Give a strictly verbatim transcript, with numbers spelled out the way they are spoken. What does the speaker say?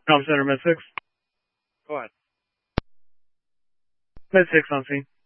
Com Center, Med six. Go ahead. Med six on scene.